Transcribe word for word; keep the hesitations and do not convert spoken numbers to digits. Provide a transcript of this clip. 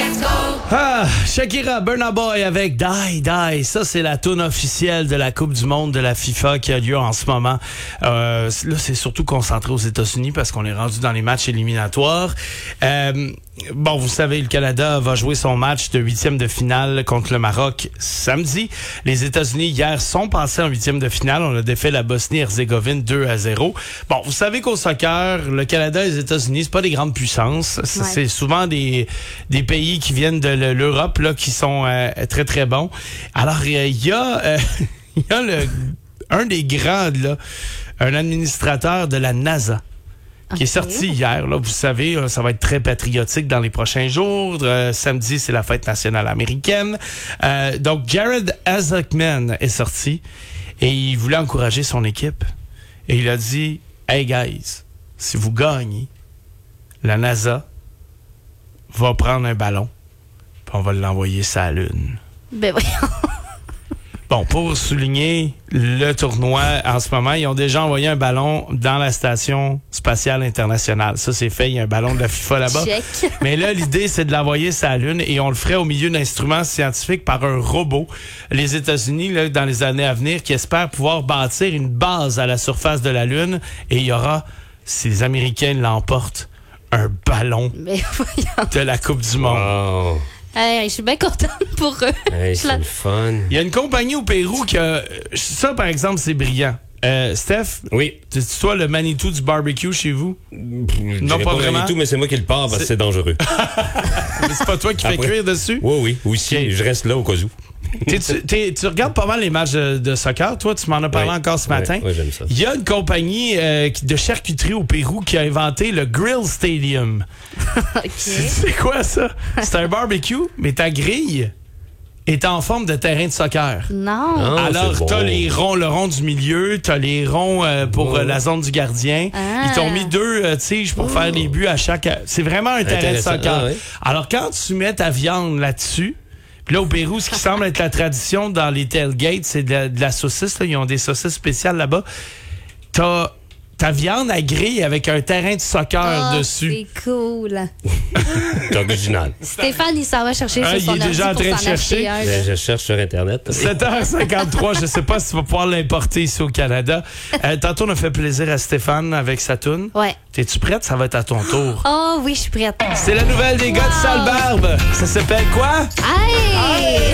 Let's go! Ah, Shakira, Burna Boy avec Die Die. Ça, c'est la toune officielle de la Coupe du monde de la FIFA qui a lieu en ce moment. Euh, là, c'est surtout concentré aux États-Unis parce qu'on est rendu dans les matchs éliminatoires. Euh, bon, vous savez, le Canada va jouer son match de huitième de finale contre le Maroc samedi. Les États-Unis, hier, sont passés en huitième de finale. On a défait la Bosnie-Herzégovine deux à zéro. Bon, vous savez qu'au soccer, le Canada et les États-Unis, c'est pas des grandes puissances. Ouais. C'est souvent des, des pays qui viennent de l'Europe, là, qui sont euh, très, très bons. Alors, il euh, y a, euh, y a le, un des grands, là, un administrateur de la NASA, qui okay. est sorti hier. Là, vous savez, ça va être très patriotique dans les prochains jours. Euh, samedi, c'est la fête nationale américaine. Euh, donc, Jared Isaacman est sorti et il voulait encourager son équipe. Et il a dit, « Hey guys, si vous gagnez, la NASA va prendre un ballon puis on va l'envoyer sur la Lune. » Ben voyons. Bon, pour souligner le tournoi, en ce moment, ils ont déjà envoyé un ballon dans la station spatiale internationale. Ça, c'est fait. Il y a un ballon de la FIFA là-bas. Check. Mais là, l'idée, c'est de l'envoyer sur la Lune et on le ferait au milieu d'instruments scientifiques par un robot. Les États-Unis, là, dans les années à venir, qui espèrent pouvoir bâtir une base à la surface de la Lune et il y aura, si les Américains l'emportent, un ballon Mais voyons. de la Coupe du monde. Wow. Hey, je suis bien contente pour eux. Hey, c'est la... le fun. Il y a une compagnie au Pérou qui a... Ça, par exemple, c'est brillant. Euh, Steph? Oui. C'est toi le Manitou du barbecue chez vous? Je non, pas, pas vraiment. Manitou, mais c'est moi qui le pars parce que c'est dangereux. Mais c'est pas toi qui fais cuire dessus? Oui, oui. Aussi, okay. Je reste là au cas où. T'es, t'es, tu regardes pas mal les matchs de, de soccer, toi, tu m'en as parlé oui. encore ce matin. Oui, oui, j'aime ça. Il y a une compagnie euh, de charcuterie au Pérou qui a inventé le Grill Stadium. Okay. C'est, c'est quoi ça? C'est un barbecue, mais ta grille est en forme de terrain de soccer. Non. non Alors, t'as bon. les ronds, le rond du milieu, t'as les ronds euh, pour oh. euh, la zone du gardien. Ah. Ils t'ont mis deux euh, tiges pour oh. faire les buts à chaque... C'est vraiment un terrain de soccer. Ah, oui. Alors, quand tu mets ta viande là-dessus, puis là, au Pérou, ce qui semble être la tradition dans les tailgates, c'est de la, de la saucisse. Là. Ils ont des saucisses spéciales là-bas. T'as ta viande à grille avec un terrain de soccer oh, dessus. C'est cool. C'est original. Stéphane, il s'en va chercher ah, sur son il est déjà en train de chercher. Un, ben, je cherche sur Internet. sept heures cinquante-trois, je sais pas si tu vas pouvoir l'importer ici au Canada. Euh, tantôt, on a fait plaisir à Stéphane avec sa toune. Ouais. T'es-tu prête? Ça va être à ton tour. Oh oui, je suis prête. C'est la nouvelle des wow. gars de Sale Barbe. Ça s'appelle quoi? Hey! Hey!